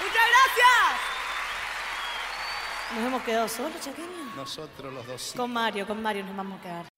¡Muchas gracias! ¿Nos hemos quedado solos, Chaqueño? Nosotros los dos. Sí. Con Mario nos vamos a quedar.